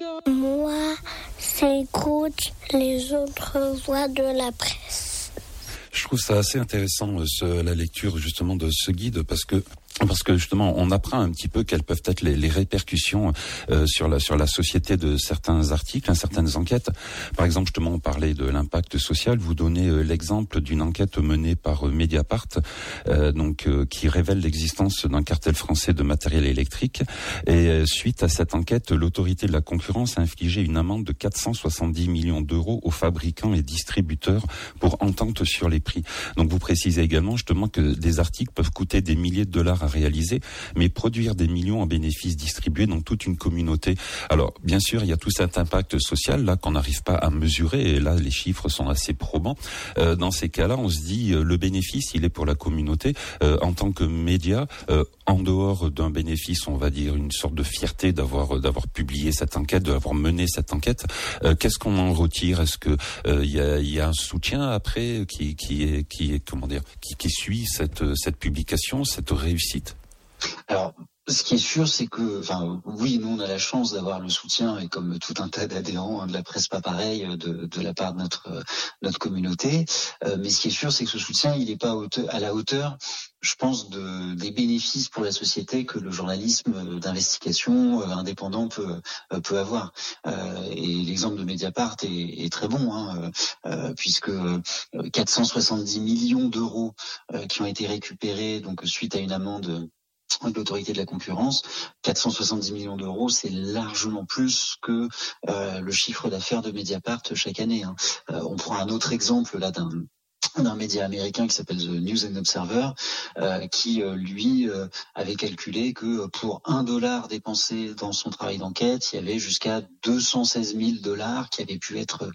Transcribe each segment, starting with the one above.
Moi, j'écoute les autres voix de la presse. Je trouve ça assez intéressant, la lecture justement de ce guide, parce que justement on apprend un petit peu quelles peuvent être les répercussions sur la société de certains articles, certaines enquêtes. Par exemple, justement, on parlait de l'impact social. Vous donnez l'exemple d'une enquête menée par Mediapart, qui révèle l'existence d'un cartel français de matériel électrique. Et suite à cette enquête, l'autorité de la concurrence a infligé une amende de 470 millions d'euros aux fabricants et distributeurs pour entente sur les prix. Donc vous précisez également justement que des articles peuvent coûter des milliers de dollars à réaliser, mais produire des millions en bénéfices distribués dans toute une communauté. Alors, bien sûr, il y a tout cet impact social là qu'on n'arrive pas à mesurer, et là, les chiffres sont assez probants. Dans ces cas-là, on se dit, le bénéfice, il est pour la communauté. En tant que média, en dehors d'un bénéfice, on va dire une sorte de fierté d'avoir publié cette enquête, d'avoir mené cette enquête. Qu'est-ce qu'on en retire? Est-ce que il y a un soutien après qui suit cette publication, cette réussite? Alors, ce qui est sûr, c'est que, oui, nous on a la chance d'avoir le soutien, et comme tout un tas d'adhérents de la presse pas pareil, de la part de notre communauté. Mais ce qui est sûr, c'est que ce soutien, il n'est pas à la hauteur, je pense, des bénéfices pour la société que le journalisme d'investigation indépendant peut avoir. Et l'exemple de Mediapart est très bon, puisque 470 millions d'euros qui ont été récupérés donc suite à une amende de l'autorité de la concurrence. 470 millions d'euros, c'est largement plus que le chiffre d'affaires de Mediapart chaque année. On prend un autre exemple là d'un média américain qui s'appelle The News and Observer, qui lui avait calculé que pour $1 dépensé dans son travail d'enquête, il y avait jusqu'à 216 000 $ qui avaient pu être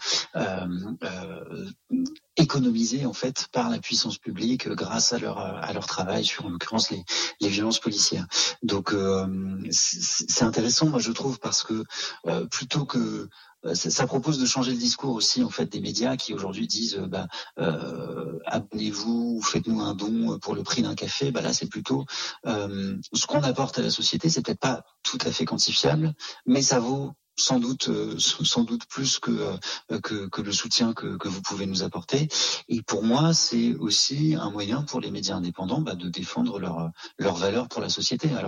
économisés en fait par la puissance publique grâce à leur travail sur, en l'occurrence, les violences policières. Donc c'est intéressant, moi je trouve, parce que plutôt que ça propose de changer le discours aussi en fait des médias qui aujourd'hui disent abonnez-vous ou faites-nous un don pour le prix d'un café. Là c'est plutôt ce qu'on apporte à la société, c'est peut-être pas tout à fait quantifiable, mais ça vaut sans doute plus que le soutien que vous pouvez nous apporter. Et pour moi, c'est aussi un moyen pour les médias indépendants de défendre leurs valeurs pour la société. Alors